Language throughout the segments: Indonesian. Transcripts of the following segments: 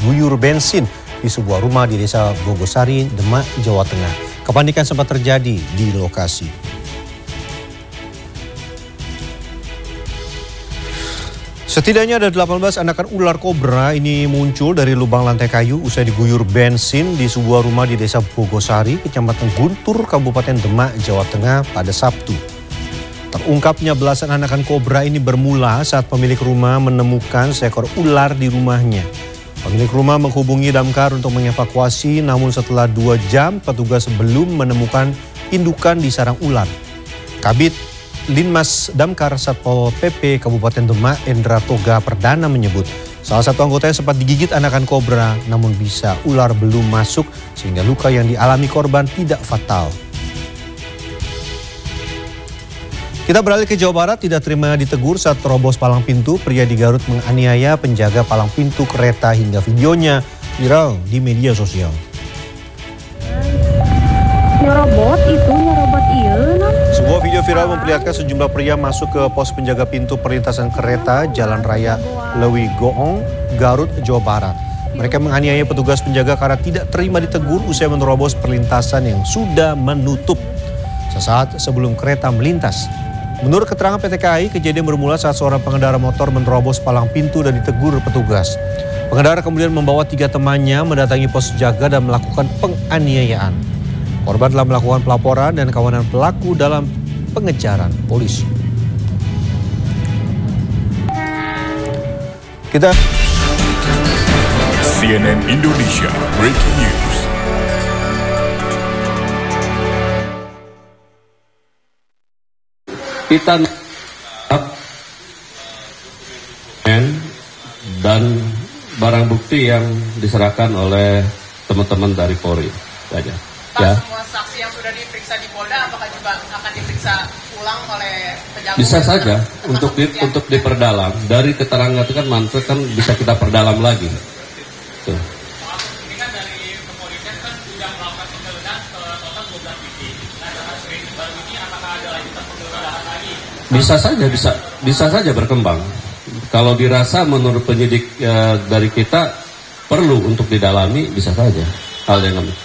diguyur bensin di sebuah rumah di Desa Bogosari, Demak, Jawa Tengah. Kepanikan sempat terjadi di lokasi. Setidaknya ada 18 anakan ular kobra ini muncul dari lubang lantai kayu usai diguyur bensin di sebuah rumah di Desa Bogosari, Kecamatan Guntur, Kabupaten Demak, Jawa Tengah pada Sabtu. Terungkapnya belasan anakan kobra ini bermula saat pemilik rumah menemukan seekor ular di rumahnya. Pemilik rumah menghubungi damkar untuk mengevakuasi, namun setelah 2 jam petugas belum menemukan indukan di sarang ular. Kabid Linmas Damkar Satpol PP Kabupaten Demak Endra Toga Perdana menyebut salah satu anggotanya sempat digigit anakan kobra, namun bisa ular belum masuk sehingga luka yang dialami korban tidak fatal. Kita beralih ke Jawa Barat. Tidak terima ditegur saat terobos palang pintu, pria di Garut menganiaya penjaga palang pintu kereta hingga videonya viral di media sosial. Nyerobot iya. Sebuah video viral memperlihatkan sejumlah pria masuk ke pos penjaga pintu perlintasan kereta Jalan Raya Lewi Goong, Garut, Jawa Barat. Mereka menganiaya petugas penjaga karena tidak terima ditegur usai menerobos perlintasan yang sudah menutup sesaat sebelum kereta melintas. Menurut keterangan PT KAI, kejadian bermula saat seorang pengendara motor menerobos palang pintu dan ditegur petugas. Pengendara kemudian membawa 3 temannya mendatangi pos jaga dan melakukan penganiayaan. Korban telah melakukan pelaporan dan kawanan pelaku dalam pengejaran polisi. CNN Indonesia Breaking News. Kita dan barang bukti yang diserahkan oleh teman-teman dari Polri saja. Pak, ya. Semua saksi yang sudah diperiksa di Polda apakah juga akan diperiksa ulang oleh pejabat? Bisa saja untuk diperdalam. Dari keterangan itu kan manfaat kan bisa kita perdalam lagi. Tuh. Ini kan dari kepolisian kan sudah melakukan penggeledahan ke total 12 titik. Nah, dengan screening baru ini apakah ada lanjutan penggeledahan lagi? Bisa saja berkembang. Kalau dirasa menurut penyidik dari kita perlu untuk didalami, bisa saja hal yang lain.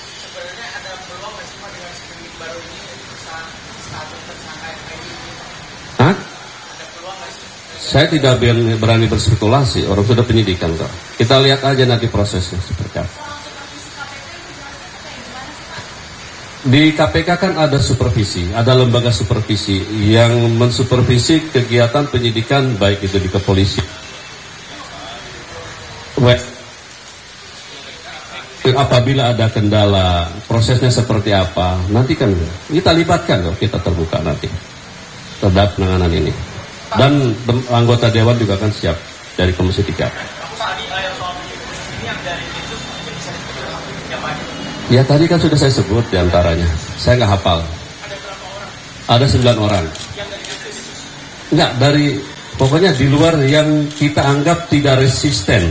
Saya tidak berani berspekulasi, orang sudah penyidikan kok. Kita lihat aja nanti prosesnya seperti apa. Di KPK kan ada supervisi, ada lembaga supervisi yang mensupervisi kegiatan penyidikan baik itu di kepolisian. Apabila ada kendala, prosesnya seperti apa, nanti kan kita libatkan loh, kita terbuka nanti terhadap penanganan ini. Dan anggota Dewan juga akan siap dari Komisi 3. Ya tadi kan sudah saya sebut diantaranya. Saya nggak hafal. Ada 9 orang. Enggak, pokoknya di luar yang kita anggap tidak resisten.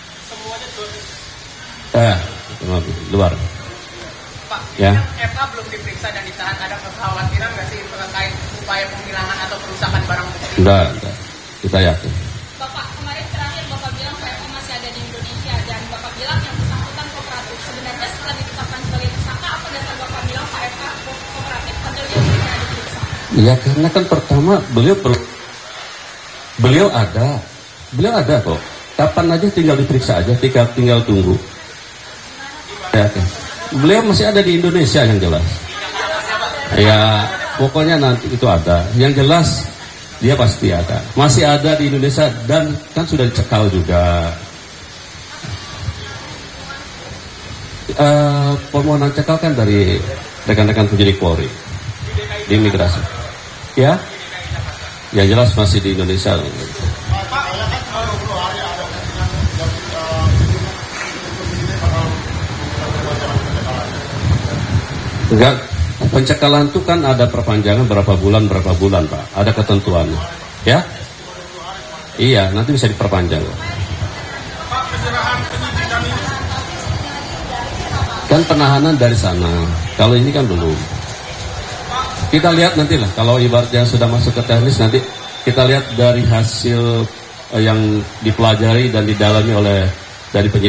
Luar. Pak, ya. FK belum diperiksa dan ditahan, ada kekhawatiran nggak sih terkait upaya penghilangan atau perusakan barang bukti? Enggak, kita yakin. Bapak, kemarin terakhir Bapak bilang PFK masih ada di Indonesia dan Bapak bilang yang bersangkutan kooperatif. Sebenarnya setelah ditetapkan sebagai tersangka, apa dasar Bapak bilang PFK kooperatif padahal dia tidak ada diperiksa? Ya karena kan pertama beliau ada kok. Kapan aja tinggal diperiksa aja, tinggal tunggu. Ya, beliau masih ada di Indonesia yang jelas. Ya pokoknya nanti itu ada. Yang jelas dia pasti ada. Masih ada di Indonesia dan kan sudah dicekal juga. Permohonan cekal kan dari rekan-rekan penyidik Polri di imigrasi. Ya, ya jelas masih di Indonesia. Enggak, pencekalan itu kan ada perpanjangan berapa bulan Pak, ada ketentuannya, ya? Iya, nanti bisa diperpanjang. Kan penahanan dari sana, kalau ini kan belum. Kita lihat nantilah, kalau ibaratnya sudah masuk ke teknis nanti kita lihat dari hasil yang dipelajari dan didalami oleh dari penyidik.